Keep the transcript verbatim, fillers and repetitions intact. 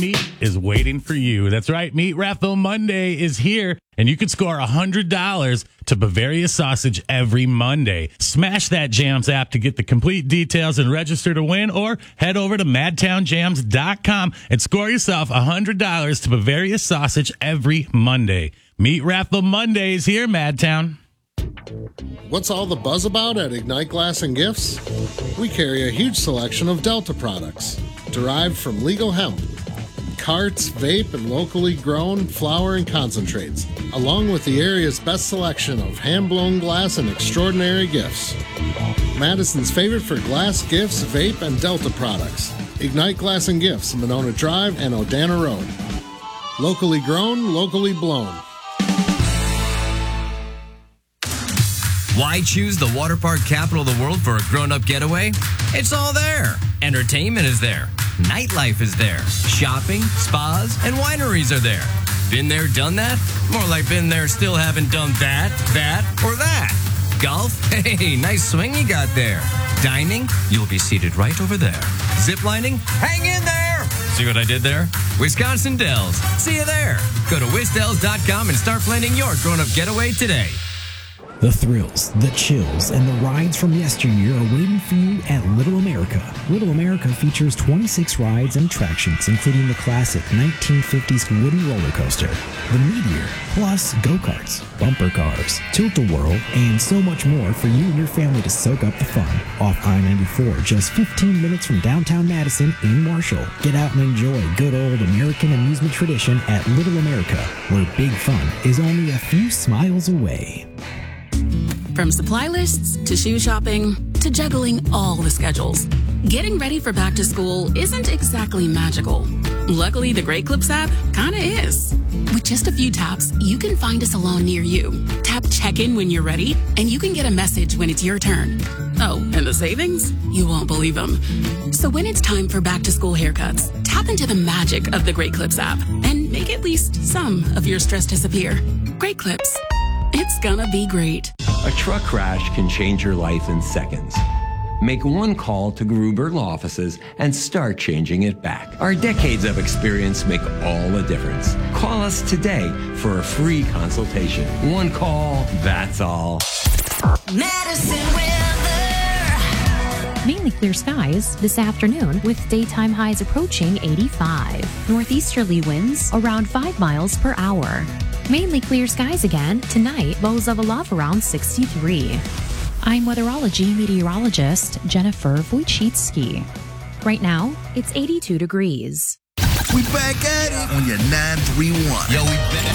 Meat is waiting for you. That's right. Meat Raffle Monday is here, and you can score one hundred dollars to Bavaria Sausage every Monday. Smash that Jams app to get the complete details and register to win, or head over to madtown jams dot com and score yourself one hundred dollars to Bavaria Sausage every Monday. Meat Raffle Monday is here, Madtown. What's all the buzz about at Ignite Glass and Gifts? We carry a huge selection of Delta products derived from legal hemp, carts, vape, and locally grown flower and concentrates, along with the area's best selection of hand-blown glass and extraordinary gifts. Madison's favorite for glass, gifts, vape, and Delta products. Ignite Glass and Gifts, Monona Drive and Odana Road. Locally grown, locally blown. Why choose the water park capital of the world for a grown-up getaway? It's all there. Entertainment is there. Nightlife is there. Shopping, spas, and wineries are there. Been there, done that? More like been there, still haven't done that, that, or that. Golf? Hey, nice swing you got there. Dining? You'll be seated right over there. Ziplining? Hang in there! See what I did there? Wisconsin Dells. See you there. Go to wisdells dot com and start planning your grown-up getaway today. The thrills, the chills, and the rides from yesteryear are waiting for you at Little America. Little America features twenty-six rides and attractions, including the classic nineteen fifties wooden roller coaster, the Meteor, plus go-karts, bumper cars, tilt-a-whirl, and so much more for you and your family to soak up the fun. Off I ninety-four, just fifteen minutes from downtown Madison in Marshall. Get out and enjoy good old American amusement tradition at Little America, where big fun is only a few smiles away. From supply lists to shoe shopping to juggling all the schedules, getting ready for back to school isn't exactly magical. Luckily, the Great Clips app kinda is. With just a few taps, you can find a salon near you. Tap check-in when you're ready, and you can get a message when it's your turn. Oh, and the savings? You won't believe them. So when it's time for back to school haircuts, tap into the magic of the Great Clips app and make at least some of your stress disappear. Great Clips. It's gonna be great. A truck crash can change your life in seconds. Make one call to Gruber Law Offices and start changing it back. Our decades of experience make all the difference. Call us today for a free consultation. One call, that's all. Madison weather. Mainly clear skies this afternoon with daytime highs approaching eighty-five. Northeasterly winds around five miles per hour. Mainly clear skies again tonight, lows level off around sixty-three. I'm weatherology meteorologist Jennifer Wojcicki. Right now, it's eighty-two degrees. We back at it on your nine three one. Yo, we back.